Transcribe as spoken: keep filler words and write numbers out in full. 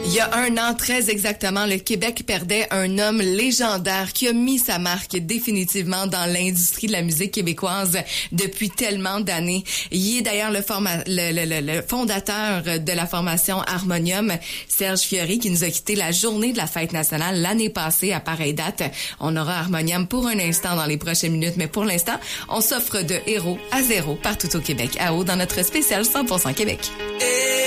Il y a un an, très exactement, le Québec perdait un homme légendaire qui a mis sa marque définitivement dans l'industrie de la musique québécoise depuis tellement d'années. Il est d'ailleurs le, forma- le, le, le, le fondateur de la formation Harmonium, Serge Fiori, qui nous a quitté la journée de la fête nationale l'année passée à pareille date. On aura Harmonium pour un instant dans les prochaines minutes, mais pour l'instant, on s'offre de héros à zéro partout au Québec. À haut dans notre spécial cent pour cent Québec.